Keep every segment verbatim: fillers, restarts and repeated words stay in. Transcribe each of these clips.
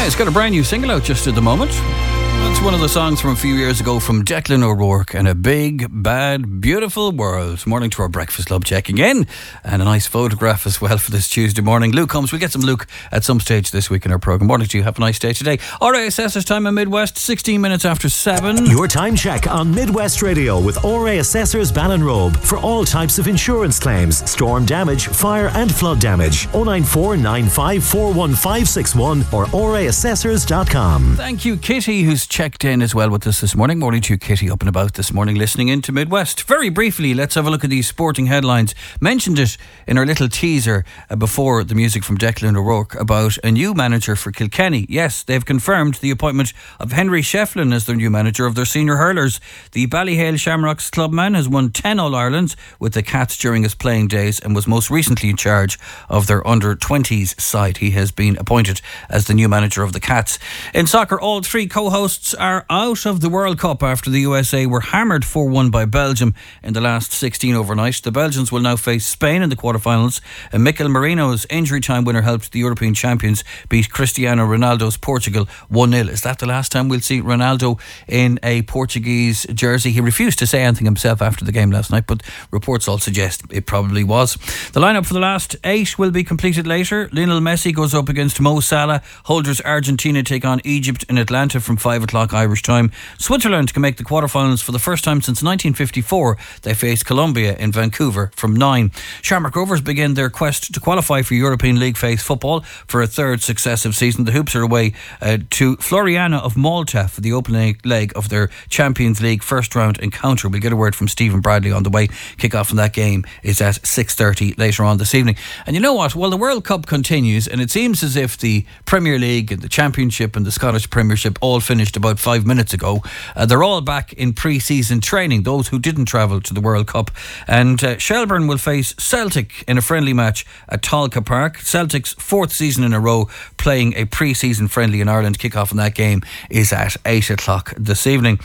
Yeah, it's got a brand new single out just at the moment. It's one of the songs from a few years ago from Declan O'Rourke and A Big, Bad, Beautiful World. Morning to our Breakfast Club checking in, and a nice photograph as well for this Tuesday morning. Luke Holmes, we'll get some Luke at some stage this week in our programme. Morning to you, have a nice day today. R A Assessors time in Midwest, sixteen minutes after seven. Your time check on Midwest Radio with R A Assessors Ballinrobe for all types of insurance claims, storm damage, fire and flood damage. oh nine four nine five four one five six one or r a assessors dot com. Thank you, Kitty, who's checked in as well with us this morning. Morning to you, Kitty, up and about this morning, listening in to Midwest. Very briefly, let's have a look at these sporting headlines. Mentioned it in our little teaser uh, before the music from Declan O'Rourke about a new manager for Kilkenny. Yes, they've confirmed the appointment of Henry Shefflin as their new manager of their senior hurlers. The Ballyhale Shamrocks clubman has won ten All-Irelands with the Cats during his playing days and was most recently in charge of their under twenties side. He has been appointed as the new manager of the Cats. In soccer, all three co-hosts are out of the World Cup after the U S A were hammered four one by Belgium in the last sixteen overnight. The Belgians will now face Spain in the quarterfinals, and Mikel Merino's injury time winner helped the European champions beat Cristiano Ronaldo's Portugal one nil. Is that the last time we'll see Ronaldo in a Portuguese jersey? He refused to say anything himself after the game last night, but reports all suggest it probably was. The lineup for the last eight will be completed later. Lionel Messi goes up against Mo Salah. Holders Argentina take on Egypt in Atlanta from five o'clock Irish time. Switzerland can make the quarterfinals for the first time since nineteen fifty-four. They face Colombia in Vancouver from nine. Shamrock Rovers begin their quest to qualify for European League phase football for a third successive season. The Hoops are away uh, to Floriana of Malta for the opening leg of their Champions League first round encounter. We'll get a word from Stephen Bradley on the way. Kick-off in that game is at six thirty later on this evening. And you know what? Well, the World Cup continues, and it seems as if the Premier League and the Championship and the Scottish Premiership all finished about five minutes ago. Uh, they're all back in pre-season training, those who didn't travel to the World Cup. And uh, Shelbourne will face Celtic in a friendly match at Tolka Park. Celtic's fourth season in a row playing a pre-season friendly in Ireland. Kick-off in that game is at eight o'clock this evening.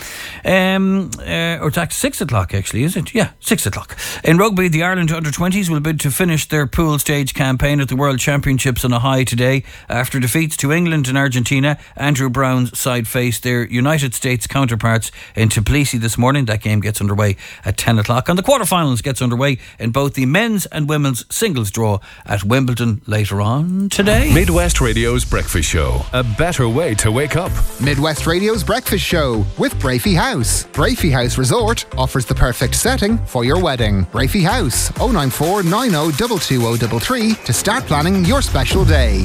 Um, uh, or it's at six o'clock actually, is it? Yeah, six o'clock. In rugby, the Ireland under twenties will bid to finish their pool stage campaign at the World Championships on a high today. After defeats to England and Argentina, Andrew Brown's side faced their United States counterparts in Tbilisi this morning. That game gets underway at ten o'clock, and the quarterfinals gets underway in both the men's and women's singles draw at Wimbledon later on today. Midwest Radio's Breakfast Show, a better way to wake up. Midwest Radio's Breakfast Show with Brafey House. Brafey House Resort offers the perfect setting for your wedding. Brafey House, oh nine four nine oh two two oh three three to start planning your special day.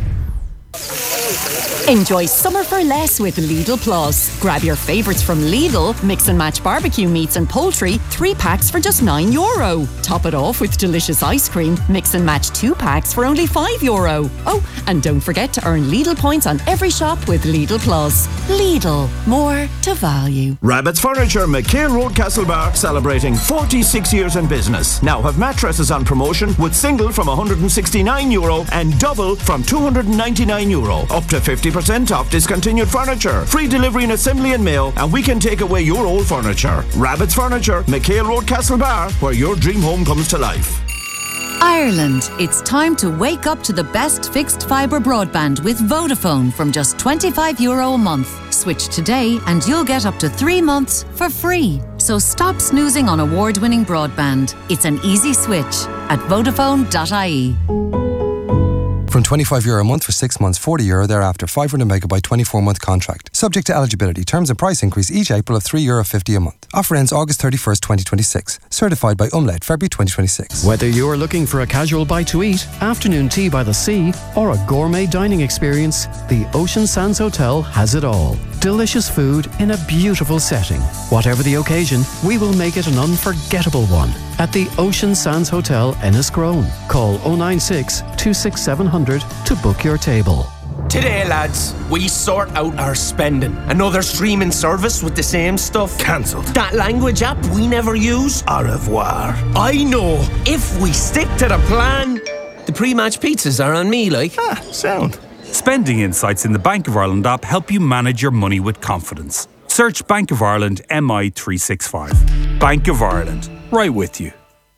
Enjoy summer for less with Lidl Plus. Grab your favourites from Lidl, mix and match barbecue meats and poultry, three packs for just nine euro. Top it off with delicious ice cream, mix and match two packs for only five euro. Oh, and don't forget to earn Lidl points on every shop with Lidl Plus. Lidl, more to value. Rabbit's Furniture, McHale Road, Castlebar, celebrating forty-six years in business. Now have mattresses on promotion with single from one hundred sixty-nine euro and double from two hundred ninety-nine euro. Up to fifty percent off discontinued furniture. Free delivery and assembly and mail, and we can take away your old furniture. Rabbit's Furniture, McHale Road, Castlebar, where your dream home comes to life. Ireland, it's time to wake up to the best fixed fibre broadband with Vodafone from just twenty-five euro a month. Switch today and you'll get up to three months for free. So stop snoozing on award-winning broadband. It's an easy switch at vodafone dot I E. From twenty-five euro a month for six months, forty euro thereafter, five hundred megabyte twenty-four month contract. Subject to eligibility. Terms and price increase each April of three euro fifty a month. Offer ends August thirty-first, twenty twenty-six. Certified by Umlaut, February twenty twenty-six. Whether you're looking for a casual bite to eat, afternoon tea by the sea, or a gourmet dining experience, the Ocean Sands Hotel has it all. Delicious food in a beautiful setting. Whatever the occasion, we will make it an unforgettable one. At the Ocean Sands Hotel, Enniscrone. Call oh nine six, two six seven hundred to book your table. Today, lads, we sort out our spending. Another streaming service with the same stuff. Cancelled. That language app we never use. Au revoir. I know. If we stick to the plan, the pre-match pizzas are on me, like. Ah, sound. Spending insights in the Bank of Ireland app help you manage your money with confidence. Search Bank of Ireland M I three sixty-five. Bank of Ireland. Right with you.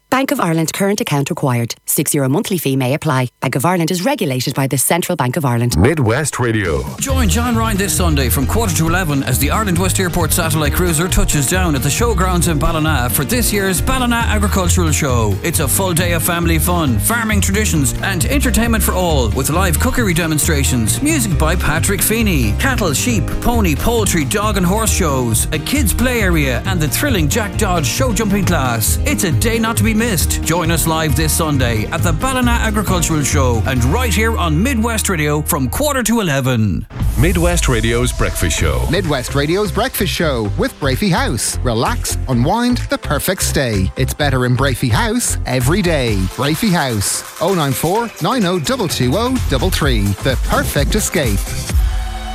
Bank of Ireland current account required. six euro monthly fee may apply. Bank of Ireland is regulated by the Central Bank of Ireland. Midwest Radio. Join John Ryan this Sunday from quarter to eleven as the Ireland West Airport satellite cruiser touches down at the showgrounds in Ballina for this year's Ballina Agricultural Show. It's a full day of family fun, farming traditions and entertainment for all, with live cookery demonstrations, music by Patrick Feeney, cattle, sheep, pony, poultry, dog and horse shows, a kids play area and the thrilling Jack Dodge show jumping class. It's a day not to be missed. Join us live this Sunday at the Ballina Agricultural Show and right here on Midwest Radio from quarter to eleven. Midwest Radio's Breakfast Show. Midwest Radio's Breakfast Show with Brafey House. Relax, unwind, the perfect stay. It's better in Brafey House every day. Brafey House, oh nine four nine oh two two oh three three. The perfect escape.